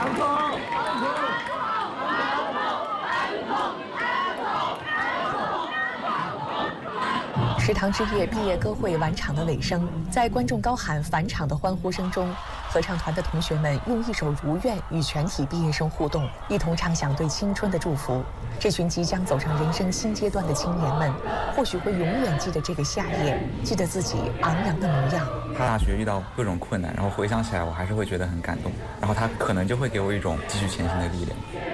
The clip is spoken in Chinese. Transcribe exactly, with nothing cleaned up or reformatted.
食堂之夜毕业歌会晚场的尾声，在观众高喊返场的欢呼声中，合唱团的同学们用一首《如愿》与全体毕业生互动，一同唱响对青春的祝福。这群即将走上人生新阶段的青年们，或许会永远记得这个夏夜，记得自己昂扬的模样。 他大学遇到各种困难，然后回想起来，我还是会觉得很感动，然后他可能就会给我一种继续前行的力量。